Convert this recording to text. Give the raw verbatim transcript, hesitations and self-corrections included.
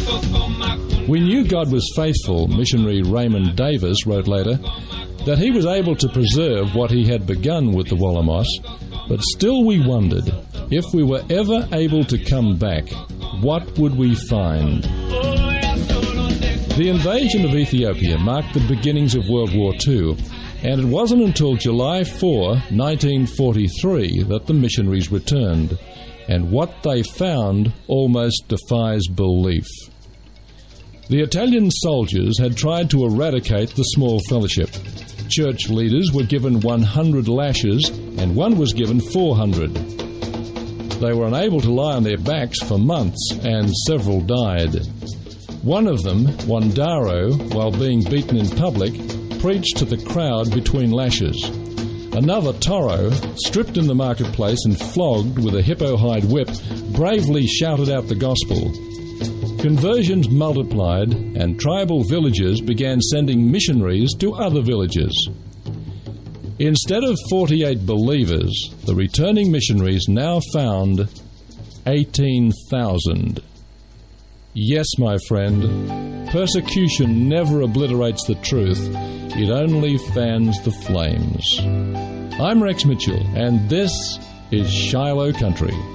We knew God was faithful, missionary Raymond Davis wrote later, that he was able to preserve what he had begun with the Wolomos, but still we wondered, if we were ever able to come back, what would we find? The invasion of Ethiopia marked the beginnings of World War Two, and it wasn't until July fourth, nineteen forty-three, that the missionaries returned, and what they found almost defies belief. The Italian soldiers had tried to eradicate the small fellowship. Church leaders were given one hundred lashes, and one was given four hundred. They were unable to lie on their backs for months, and several died. One of them, Wandaro, while being beaten in public, preached to the crowd between lashes. Another, Toro, stripped in the marketplace and flogged with a hippo hide whip, bravely shouted out the gospel. Conversions multiplied, and tribal villages began sending missionaries to other villages. Instead of forty-eight believers, the returning missionaries now found eighteen thousand. Yes, my friend, persecution never obliterates the truth, it only fans the flames. I'm Rex Mitchell, and this is Shiloh Country.